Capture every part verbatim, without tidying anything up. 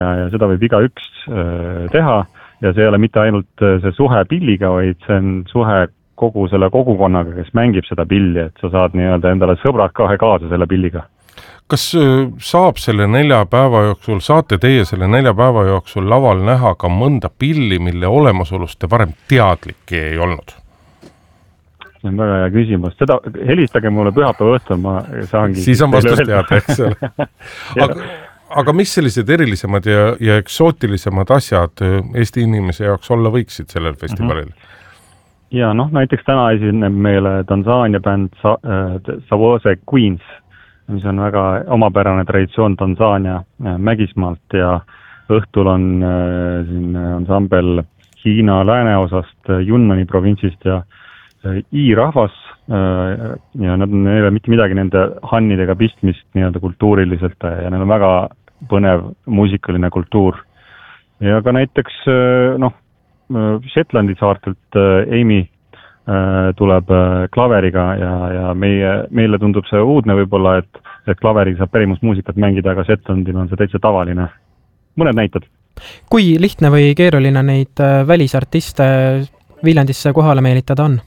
ja, ja seda võib igaüks teha ja see ei ole mitte ainult see suhe pilliga, vaid see on suhe kogu selle kogukonnaga, kes mängib seda pilli, et sa saad nii-öelda endale sõbrad kahe kaasa selle pilliga. Kas saab selle nelja päeva jooksul, saate teie selle nelja päeva jooksul laval näha ka mõnda pilli, mille olemasolust te varem teadlik ei olnud? See on väga hea küsimus. Seda helistage mulle pühapäeva õhtul, ma saangi... Siis on vastus teada, eks ole. aga, aga mis sellised erilisemad ja, ja eksootilisemad asjad Eesti inimese jaoks olla võiksid sellel festivalil? Mm-hmm. Ja noh, näiteks täna esineb meile Tansaania bänd Sa- äh, Savose Queens, mis on väga omapärane traditsioon Tansaania äh, Mägismaalt ja õhtul on äh, siin ansambel Hiina lääneosast, äh, Yunnani provintsist ja äh, I-rahvas äh, ja nad on neile mitte midagi nende hannidega pistmist nii-öelda kultuuriliselt ja neil on väga põnev muusikaline kultuur. Ja ka näiteks äh, noh, Shetlandi saartelt Amy tuleb klaveriga ja, ja meie, meile tundub see uudne võib-olla, et, et klaveriga saab pärimusmuusikat mängida, aga Shetlandil on see täitsa tavaline. Mõned näited. Kui lihtne või keeruline neid välisartiste Viljandisse kohale meelitada on?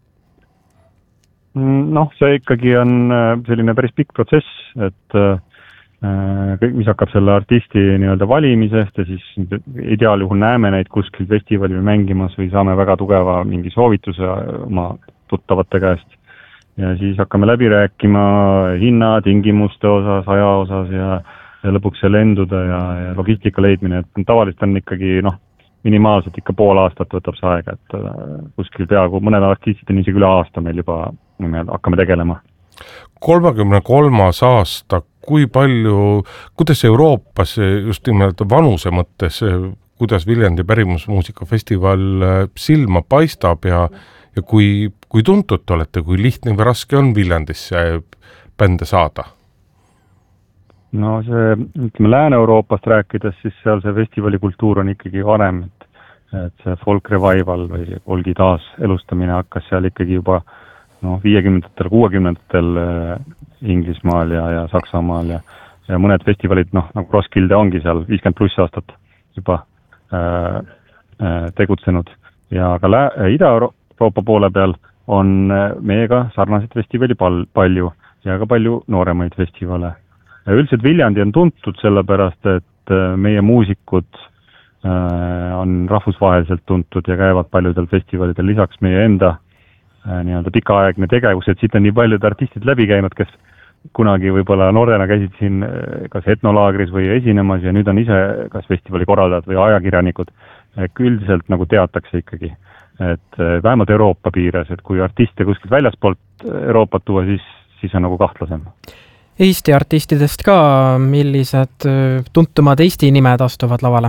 Noh, see ikkagi on selline päris pikk protsess, et kõik, mis hakkab selle artisti nii-öelda valimisest ja siis ideaaljuhul näeme neid kuskil festivalil mängimas või saame väga tugeva mingi soovituse oma tuttavate käest. Ja siis hakkame läbi rääkima hinna, tingimuste osas, aja osas ja, ja lõpuks see lenduda ja, ja logistika leidmine. Et tavaliselt on ikkagi noh, minimaalselt ikka pool aastat võtab see aega, et kuskil peaaegu mõned artistid on isegi üle aasta meil juba hakkame tegelema. kolmekümne kolmas aasta, kui palju, kuidas Euroopas just nimelt vanuse mõttes, kuidas Viljandi pärimusmuusikafestival silma paistab ja, ja kui, kui tuntud olete, kui lihtne või raske on Viljandisse bände saada? No see, ütleme Lääne-Euroopast rääkides, siis seal see festivalikultuur on ikkagi varem, et, et see folk revival või folgi taas elustamine hakkas seal ikkagi juba no, viiekümnendatel, kuuekümnendatel Inglismaal ja, ja Saksamaal ja, ja mõned festivalid, noh, nagu Roskilde ongi seal viiskümmend pluss aastat juba äh, äh, tegutsenud. Ja ka Lä- Ida-Euroopa poole peal on meiega sarnaseid festivali pal- palju ja ka palju nooremaid festivale. Ja üldiselt Viljandi on tuntud sellepärast, et meie muusikud äh, on rahvusvaheliselt tuntud ja käivad paljudel festivalidel lisaks meie enda nii-öelda pikaaegne tegevus, et siit on nii paljud artistid läbi käinud, kes kunagi võib-olla noorena käisid siin kas etnolaagris või esinemas ja nüüd on ise kas festivali korraldajad või ajakirjanikud. Üldiselt nagu teatakse ikkagi, et vähemalt Euroopa piires, et kui artiste kuskilt väljaspoolt Euroopat tuua, siis, siis on nagu kahtlasem. Eesti artistidest ka, millised tuntumad Eesti nimed astuvad lavale?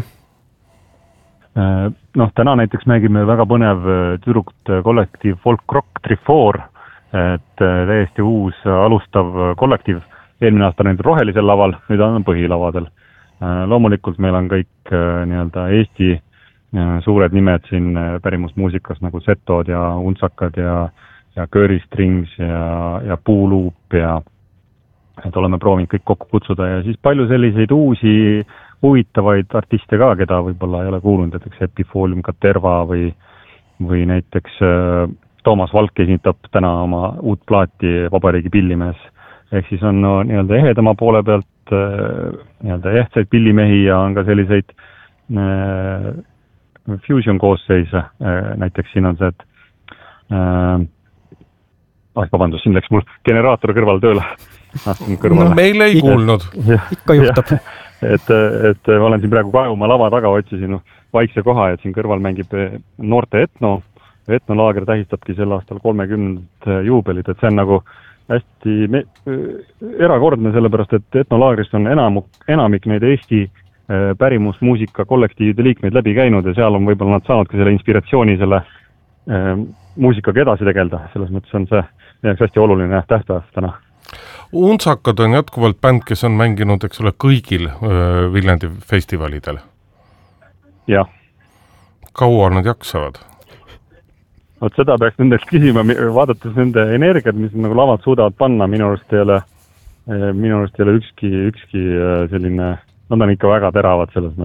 Noh, täna näiteks mängime väga põnev tüdrukt kollektiiv Folk Rock Trifoor, et täiesti uus alustav kollektiiv. Eelmine aasta nüüd rohelisel laval, nüüd on põhilavadel. Loomulikult meil on kõik nii-öelda Eesti suured nimed siin pärimusmuusikas nagu Setod ja Untsakad ja, ja Kööri Strings ja, ja Puuluup ja et oleme proovinud kõik kokku kutsuda ja siis palju selliseid uusi huvitavaid artiste ka, keda võib-olla ei ole kuulnud, näiteks Epifoolium Katerva või, või näiteks äh, Toomas Valk esitab täna oma uut plaati Vabariigi pillimees. Ehk siis on no, nii-öelda ehedama poole pealt äh, nii-öelda ehtsaid pillimehi ja on ka selliseid äh, fusion koosseise. Äh, näiteks siin on see, et äh, ah, vabandus, siin läks mul generaator kõrval tööle. Ah, no, meil ei kuulnud. Ikka juhtab. Et, et ma olen siin praegu Kaevumaa lava taga, otsisin vaikse koha, et siin kõrval mängib noorte etno. Etnolaager tähistabki sel aastal kolmekümnendat juubelit, et see on nagu hästi me, erakordne, sellepärast et etnolaagrist on enamik, enamik neid Eesti pärimusmuusika kollektiivide liikmeid läbi käinud ja seal on võib-olla nad saanud ka selle inspiratsiooni selle äh, muusikaga edasi tegelda. Selles mõttes on see hästi oluline tähtpäev täna. Untsakad on jätkuvalt bänd, kes on mänginud, eks ole, kõigil öö, Viljandi festivalidel. Jah. Kaua nad jaksavad? Vot seda peaks nendeks küsima, vaadates nende energiat, mis nagu lavad suudavad panna, minu arust ei ole, minu arust ei ole ükski, ükski selline nad on ikka väga teravad selles mõttes.